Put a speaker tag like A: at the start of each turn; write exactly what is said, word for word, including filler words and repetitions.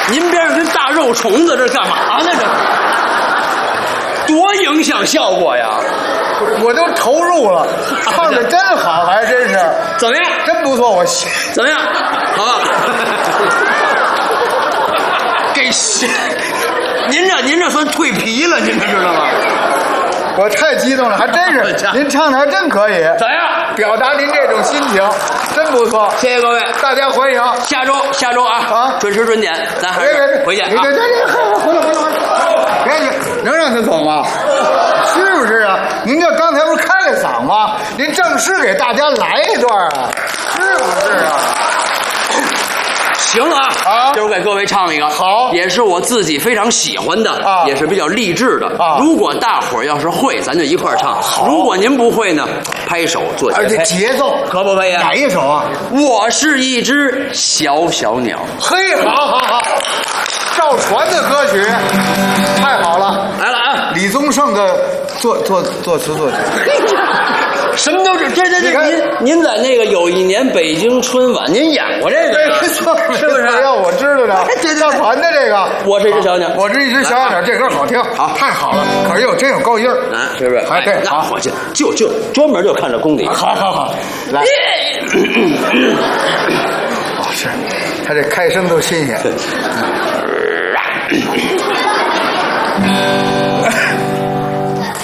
A: 您边上跟大肉虫子这干嘛呢？这多影响效果呀！
B: 我都投入了，唱的真好，还真是。
A: 怎么样？
B: 真不错，我
A: 怎么样？好吧。给谁？您这您这算蜕皮了，您这知道吗？
B: 我太激动了，还真是，您唱的还真可以。
A: 怎样？
B: 表达您这种心情，真不错。
A: 谢谢各位，
B: 大家欢迎。
A: 下周下周啊，
B: 啊，
A: 准时准点，咱还是回去啊。
B: 别别别，回来回来回来，别去，能让他走吗？是不是啊？您这刚才不是开了嗓吗？您正式给大家来一段啊，是不是啊？
A: 行啊，
B: 啊，
A: 今儿给各位唱一个，
B: 好，
A: 也是我自己非常喜欢的，
B: 啊，
A: 也是比较励志的。
B: 啊，
A: 如果大伙儿要是会，咱就一块儿唱；如果您不会呢，拍手做节拍。
B: 而且节奏
A: 可不可以？
B: 哪一首啊？
A: 我是一只小小鸟。
B: 嘿，好好好，赵传的歌曲，太好了，
A: 来了啊！
B: 李宗盛的作作作词作曲。
A: 什么都是，这这这，您您在那个有一年北京春晚，您演过这个，
B: 没错，
A: 是不是？
B: 要我知道的，这赵传的这个，
A: 我是一只小鸟，
B: 我是一只小鸟，这歌好听，
A: 好，
B: 太好了，可是又真有高音儿，
A: 啊，是不是？
B: 哎，对，
A: 那我就就就专门就看这功底，
B: 好好好，来，哦，是，他这开声都新鲜。